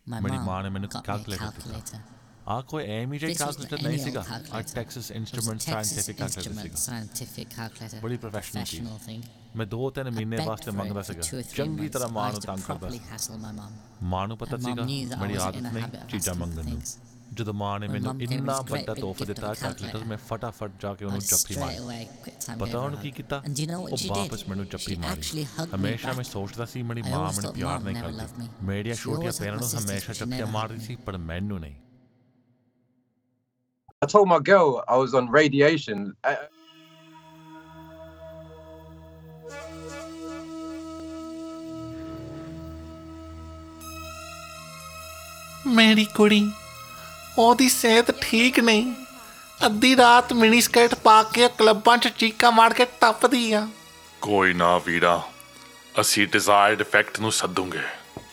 ਮੇਰੀ ਮਾਂ ਨੇ ਮੈਨੂੰ ਕੈਲਕੂਲੇਟਰ ਦਿੱਤਾ ਆ ਕੋਈ ਐਮ ਹੀ ਜਿਹਾ ਕੈਲਕੂਲੇਟਰ ਨਹੀਂ ਸੀਗਾ ਆ ਟੈਕਸਸ ਇੰਸਟਰੂਮੈਂਟ ਸਾਇੰਟਿਫਿਕ ਕੈਲਕੂਲੇਟਰ ਸੀਗਾ ਬੜੀ ਪ੍ਰੋਫੈਸ਼ਨਲ ਸੀ ਮੈਂ 2-3 ਮਹੀਨੇ ਵਾਸਤੇ ਮੰਗਦਾ ਸੀਗਾ ਚੰਗੀ ਤਰ੍ਹਾਂ ਮਾਂ ਨੂੰ ਤੰਗ ਕਰਦਾ ਸੀ ਮਾਂ ਨੂੰ ਪਤਾ ਸੀਗਾ ਮੇਰੀ ਆਦਤ ਨਹੀਂ ਚੀਜ਼ਾਂ ਮੰਗਣ ਨੂੰ ਜਦੋਂ ਮਾਂ ਨੇ ਮੈਨੂੰ ਇੰਨਾ ਵੱਡਾ ਤੋਹਫਾ ਦਿੱਤਾ ਕੈਲਕੂਲੇਟਰ ਮੈਂ ਫਟਾਫਟ ਜਾ ਕੇ ਉਹਨੂੰ ਜੱਫੀ ਮਾਰੀ ਪਤਾ ਉਹਨੂੰ ਕੀ ਕੀਤਾ ਉਹ ਵਾਪਸ ਮੈਨੂੰ ਜੱਫੀ ਮਾਰੀ ਹਮੇਸ਼ਾ ਮੈਂ ਸੋਚਦਾ ਸੀ ਮੇਰੀ ਮਾਂ ਮੈਨੂੰ ਪਿਆਰ ਨਹੀਂ ਕਰਦੀ ਮੇਰੀਆਂ ਛੋਟੀਆਂ ਭੈਣਾਂ ਨੂੰ ਹਮੇਸ਼ਾ ਜੱਫੀਆਂ ਮਾਰਦੀ ਸੀ ਪਰ ਮੈਨੂੰ ਨਹੀਂ I told my girl I was on radiation. ਮੇਰੀ ਕੁੜੀ ਉਹਦੀ ਸਿਹਤ ਠੀਕ ਨਹੀਂ ਅੱਧੀ ਰਾਤ ਮਿਨੀ ਸਕਰਟ ਪਾ ਕੇ ਕਲੱਬਾਂ 'ਚ ਚੀਕਾਂ ਮਾਰ ਕੇ ਟੱਪਦੀ ਆ ਕੋਈ ਨਾ ਵੀਰਾ ਅਸੀਂ ਡਿਜ਼ਾਇਰਡ ਇਫੈਕਟ ਨੂੰ ਸੱਦੂਗੇ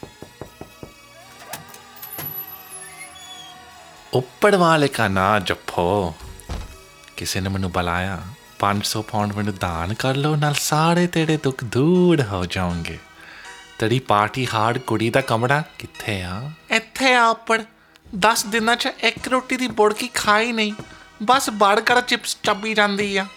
ਉੱਪਰ ਵਾਲੇ ਕਾ ਨਾ ਜੱਫੋ ਕਿਸੇ ਨੇ ਮੈਨੂੰ ਬੁਲਾਇਆ 500 ਪਾਉਂਡ ਮੈਨੂੰ ਦਾਨ ਕਰ ਲਓ ਨਾਲ ਸਾਰੇ ਤੇਰੇ ਦੁੱਖ ਦੂਰ ਹੋ ਜਾਣਗੇ ਤੇਰੀ ਪਾਰਟੀ ਹਾਰਡ ਕੁੜੀ ਦਾ ਕਮਰਾ ਕਿੱਥੇ ਆ ਇੱਥੇ ਆ ਉੱਪਰ 10 ਦਿਨਾਂ 'ਚ ਇੱਕ ਰੋਟੀ ਦੀ ਬੁੜਕੀ ਖਾਈ ਨਹੀਂ ਬਸ ਬਰਗਰ ਚਿਪਸ ਚੱਬੀ ਜਾਂਦੀ ਆ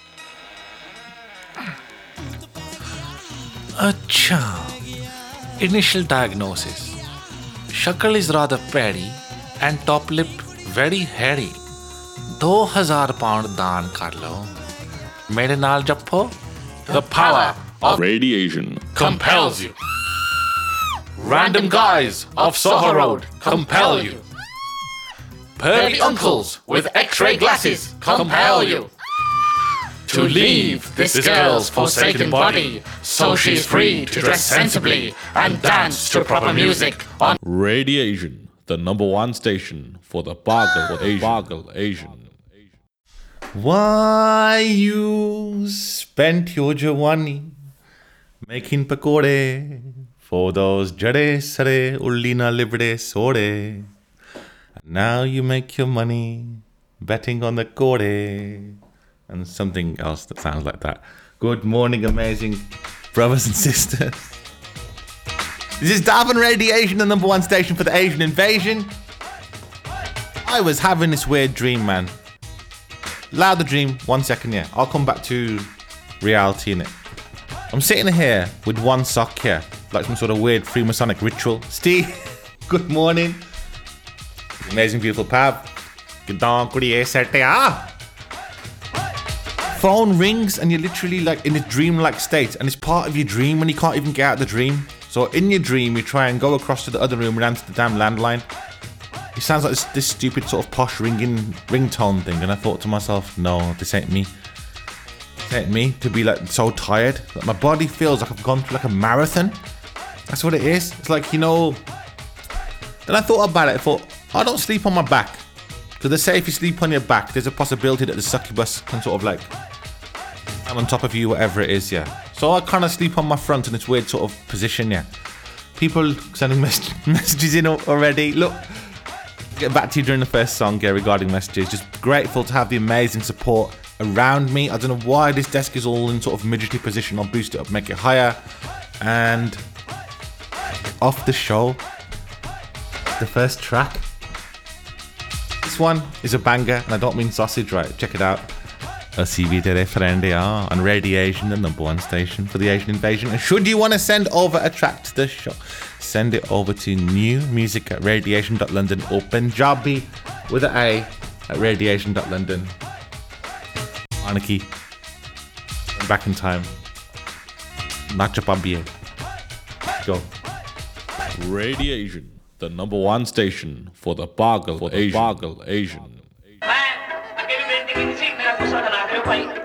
ਅੱਛਾ ਇਨੀਸ਼ੀਅਲ ਡਾਇਗਨੋਸਿਸ ਸ਼ਕਲ ਇਜ਼ ਰਾਦਰ ਪੈਰੀ and top lip very hairy 2000 pound ਦਾਨ ਕਰ ਲਓ ਮੇਰੇ ਨਾਲ ਜੱਫੋ The power of radiation compels you. Random guys of Soho Road compel you. Pervy uncles with X-ray glasses compel you to leave this girl's forsaken body so she's free to dress sensibly and dance to proper music on Radiation, the #1 station for the Bagel Asian. Why you spent your jawani making pakode for those jade sare ulli na libre sore. Now you make your money betting on the kore and something else that sounds like that. Good morning, amazing brothers and sisters. This is Darwin Radiation, the #1 station for the Asian invasion. I was having this weird dream, man. Allow the dream 1 second, yeah. I'll come back to reality in it. I'm sitting here with one sock here, like some sort of weird Freemasonic ritual. Steve, good morning. Amazing, beautiful Pav. Good on, good phone rings and you're literally like in a dream-like state, and it's part of your dream when you can't even get out of the dream. So in your dream, you try and go across to the other room and answer the damn landline. It sounds like this stupid sort of posh ringtone thing. And I thought to myself, no, this ain't me. This ain't me to be like so tired. Like my body feels like I've gone through like a marathon. That's what it is. It's like, you know, then I thought about it. I thought, I don't sleep on my back. Because they say if you sleep on your back, there's a possibility that the succubus can sort of like on top of you, whatever it is, yeah. So I kind of sleep on my front in this weird sort of position, yeah. People sending messages in already. Look, get back to you during the first song, yeah, regarding messages. Just grateful to have the amazing support around me. I don't know why this desk is all in sort of midgety position. I'll boost it up, make it higher. And off the show, the first track. This one is a banger, and I don't mean sausage, right? Check it out. CV tere friend on Radiation, the #1 station for the Asian invasion. And should you want to send over a track to the show, send it over to newmusic@radiation.london or Punjabi with an A at radiation.london. Anarchy. Back in time. Nachapabiye. Go. Radiation, the #1 station for the Bagel Asian. मैं अकेले बेनती की थी मेरा गुस्सा ना करे भाई